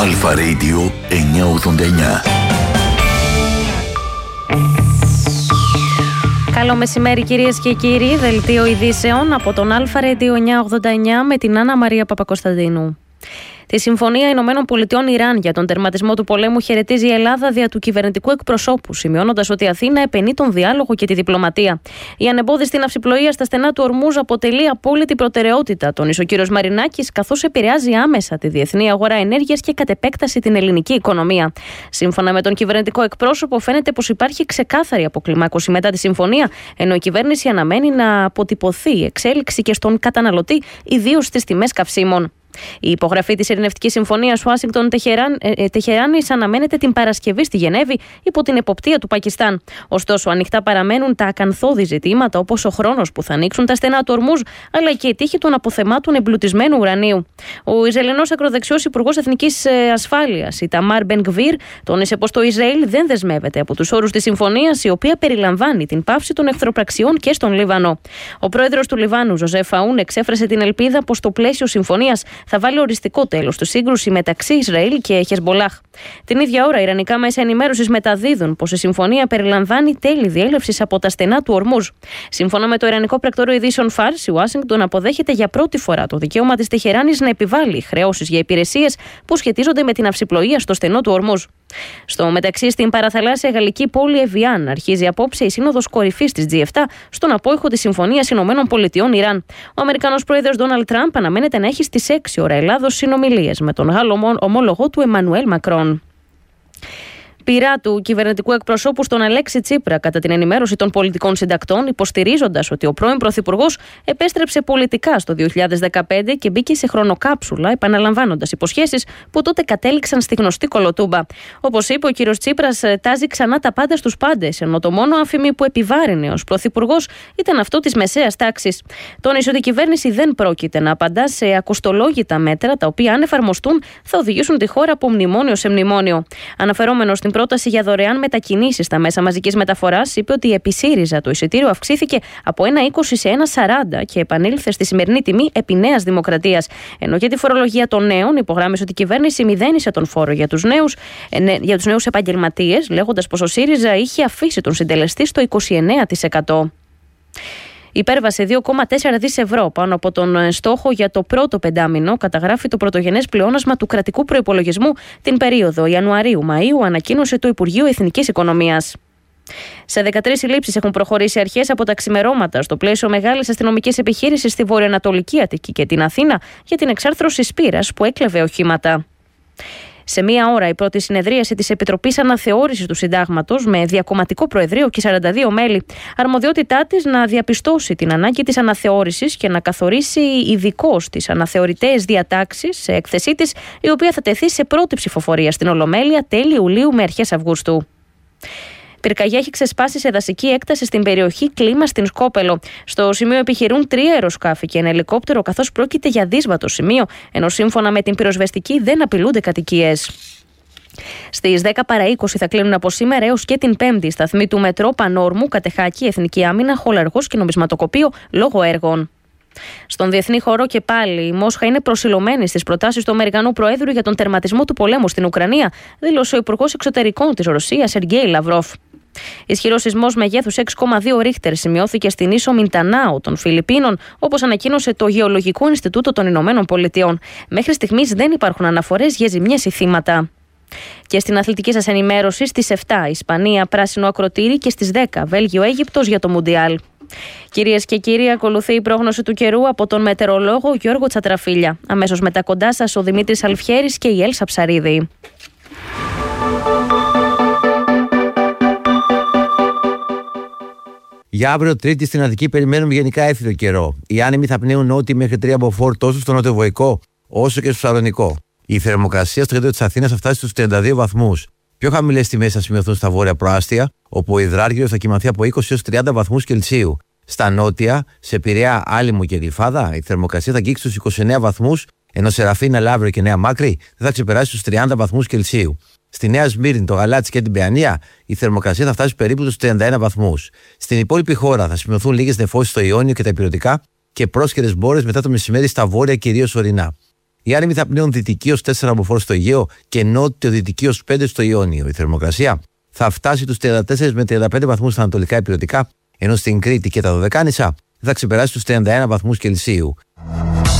Αλφα Radio 989. Καλό μεσημέρι κυρίες και κύριοι, δελτίο ειδήσεων από τον Αλφα Radio 989 με την Άννα Μαρία Παπακοσταντίνου. Τη Συμφωνία Ηνωμένων Πολιτειών Ιράν για τον τερματισμό του πολέμου χαιρετίζει η Ελλάδα δια του κυβερνητικού εκπροσώπου, σημειώνοντας ότι η Αθήνα επενεί τον διάλογο και τη διπλωματία. Η ανεμπόδιστη ναυσιπλοεία στα στενά του Ορμούζ αποτελεί απόλυτη προτεραιότητα, τόνισε ο κ. Μαρινάκης, καθώς επηρεάζει άμεσα τη διεθνή αγορά ενέργειας και κατ' επέκταση την ελληνική οικονομία. Σύμφωνα με τον κυβερνητικό εκπρόσωπο, φαίνεται πως υπάρχει ξεκάθαρη αποκλιμάκωση μετά τη συμφωνία, ενώ η κυβέρνηση αναμένει να αποτυπωθεί η εξέλιξη και στον καταναλωτή, ιδίως στις τιμές καυσίμων. Η υπογραφή της Ειρηνευτικής Συμφωνίας Ουάσιγκτον-Τεχεράνης αναμένεται την Παρασκευή στη Γενέβη υπό την εποπτεία του Πακιστάν. Ωστόσο, ανοιχτά παραμένουν τα ακανθώδη ζητήματα όπως ο χρόνος που θα ανοίξουν τα στενά του Ορμούζ, αλλά και η τύχη των αποθεμάτων εμπλουτισμένου ουρανίου. Ο Ισραηλινός ακροδεξιός Υπουργός Εθνικής Ασφάλειας, Ιταμάρ Μπεν Γκβίρ, τόνισε πως το Ισραήλ δεν δεσμεύεται από τους όρους της συμφωνίας, η οποία περιλαμβάνει την πάυση των εχθροπραξιών και στον Λίβανο. Ο πρόεδρος του Λιβάνου, Ζωζεφ Αούν, εξέφρασε την ελπίδα πως το πλαίσιο συμφωνίας θα βάλει οριστικό τέλος στη σύγκρουση μεταξύ Ισραήλ και Χεσμπολάχ. Την ίδια ώρα, ιρανικά μέσα ενημέρωσης μεταδίδουν πως η συμφωνία περιλαμβάνει τέλη διέλευσης από τα στενά του Ορμούζ. Σύμφωνα με το ιρανικό πρακτορείο ειδήσεων Φάρς, η Ουάσιγκτον αποδέχεται για πρώτη φορά το δικαίωμα της Τεχεράνης να επιβάλλει χρεώσεις για υπηρεσίες που σχετίζονται με την ναυσιπλοεία στο στενό του Ορμούζ. Στο μεταξύ, στην παραθαλάσσια γαλλική πόλη Εβιάν αρχίζει απόψε η σύνοδος κορυφής της G7 στον απόϊχο της Συμφωνίας Ηνωμένων Πολιτειών Ιράν. Ο Αμερικανός πρόεδρος Ντόναλντ Τραμπ αναμένεται να έχει στις 6 ώρα Ελλάδος συνομιλίες με τον Γάλλο ομόλογο του Εμμανουέλ Μακρόν. Πειρά του κυβερνητικού εκπροσώπου στον Αλέξη Τσίπρα κατά την ενημέρωση των πολιτικών συντακτών, υποστηρίζοντας ότι ο πρώην πρωθυπουργός επέστρεψε πολιτικά στο 2015 και μπήκε σε χρονοκάψουλα, επαναλαμβάνοντας υποσχέσεις που τότε κατέληξαν στη γνωστή κολοτούμπα. Όπως είπε, ο κύριος Τσίπρας τάζει ξανά τα πάντα στους πάντες, ενώ το μόνο αμφημί που επιβάρυνε ως πρωθυπουργός ήταν αυτό της μεσαίας τάξης. Τόνισε ότι η κυβέρνηση δεν πρόκειται να απαντά σε ακοστολόγητα μέτρα, τα οποία, αν εφαρμοστούν, θα οδηγήσουν τη χώρα από μνημόνιο σε μνημόνιο. Αναφερόμενο στην πρόταση για δωρεάν μετακινήσεις στα μέσα μαζικής μεταφοράς, είπε ότι επί ΣΥΡΙΖΑ το εισιτήριο αυξήθηκε από 1,20 σε 1,40 και επανήλθε στη σημερινή τιμή επί Νέας Δημοκρατίας. Ενώ για τη φορολογία των νέων, υπογράμμισε ότι η κυβέρνηση μηδένισε τον φόρο για τους νέους επαγγελματίες, λέγοντας πως ο ΣΥΡΙΖΑ είχε αφήσει τον συντελεστή στο 29%. Υπέρβασε 2,4 δις ευρώ πάνω από τον στόχο για το πρώτο πεντάμινο, καταγράφει το πρωτογενές πλεόνασμα του κρατικού προϋπολογισμού την περίοδο Ιανουαρίου-Μαΐου, ανακοίνωσε το Υπουργείο Εθνικής Οικονομίας. Σε 13 συλλήψεις έχουν προχωρήσει αρχές από τα ξημερώματα στο πλαίσιο μεγάλης αστυνομικής επιχείρησης στη βορειοανατολική Αττική και την Αθήνα για την εξάρθρωση σπήρας που έκλεβε οχήματα. Σε μία ώρα, η πρώτη συνεδρίαση της Επιτροπής Αναθεώρησης του Συντάγματος με διακομματικό προεδρείο και 42 μέλη. Αρμοδιότητά της να διαπιστώσει την ανάγκη της αναθεώρησης και να καθορίσει ειδικώς τις αναθεωρητές διατάξεις σε έκθεσή της, η οποία θα τεθεί σε πρώτη ψηφοφορία στην Ολομέλεια τέλη Ιουλίου με αρχές Αυγούστου. Πυρκαγιά έχει ξεσπάσει σε δασική έκταση στην περιοχή Κλίμα στην Σκόπελο. Στο σημείο επιχειρούν 3 αεροσκάφη και ένα ελικόπτερο, καθώς πρόκειται για δύσβατο σημείο, ενώ σύμφωνα με την πυροσβεστική δεν απειλούνται κατοικίες. Στις 10 παρά 20 θα κλείνουν από σήμερα έως και την Πέμπτη οι σταθμοί του Μετρό Πανόρμου, Κατεχάκη, Εθνική Άμυνα, Χολαργός και Νομισματοκοπείο λόγω έργων. Στον διεθνή χώρο και πάλι, η Μόσχα είναι προσιλωμένη στις προτάσεις του Αμερικανού Προέδρου για τον τερματισμό του πολέμου στην Ουκρανία, δήλωσε ο Υπουργός Εξωτερικών της Ρωσίας, Σεργέι Λαυρόφ. Ισχυρός σεισμός μεγέθους 6,2 Ρίχτερ σημειώθηκε στην ίσο Μιντανάου των Φιλιππίνων, όπως ανακοίνωσε το Γεωλογικό Ινστιτούτο των Ηνωμένων Πολιτειών. Μέχρι στιγμής δεν υπάρχουν αναφορές για ζημιές ή θύματα. Και στην αθλητική σας ενημέρωση, στις 7 Ισπανία πράσινο ακροτήρι και στις 10 Βέλγιο-Αίγυπτος για το Μουντιάλ. Κυρίες και κύριοι, ακολουθεί η πρόγνωση του καιρού από τον μετεωρολόγο Γιώργο Τσατραφίλια. Αμέσως μετά κοντά σας ο Δημήτρης Αλφιέρης και η Έλσα Ψαρίδη. Για αύριο Τρίτη στην Αττική περιμένουμε γενικά έθριο καιρό. Οι άνεμοι θα πνέουν νότιοι μέχρι 3 μποφόρ τόσο στο νοτιοβοϊκό όσο και στο Σαλονικό. Η θερμοκρασία στο κέντρο της Αθήνας θα φτάσει στους 32 βαθμούς. Πιο χαμηλές τιμές θα σημειωθούν στα βόρεια προάστια, όπου ο υδράργυρος θα κοιμαθεί από 20 έως 30 βαθμούς Κελσίου. Στα νότια, σε Πειραιά, Άλυμο και Γλυφάδα, η θερμοκρασία θα αγγίξει στους 29 βαθμούς, ενώ σε Ραφίνα, Λαύριο και Νέα Μάκρη δεν θα ξεπεράσει στους 30 βαθμούς Κελσίου. Στη Νέα Σμύρνη, το Γαλάτσι και την Παιανία, η θερμοκρασία θα φτάσει περίπου στους 31 βαθμούς. Στην υπόλοιπη χώρα θα σημειωθούν λίγες νεφώσεις στο Ιόνιο και τα Ηπειρωτικά και πρόσκαιρες μπόρες μετά το μεσημέρι στα βόρεια, κυρίως ορεινά. Οι άνεμοι θα πνέουν δυτική ως 4 μποφόρ στο Αιγαίο και νότιο-δυτική ως 5 στο Ιόνιο. Η θερμοκρασία θα φτάσει τους 34 με 35 βαθμούς στα ανατολικά υπηρετικά, ενώ στην Κρήτη και τα Δωδεκάνησα θα ξεπεράσει τους 31 βαθμούς Κελσίου.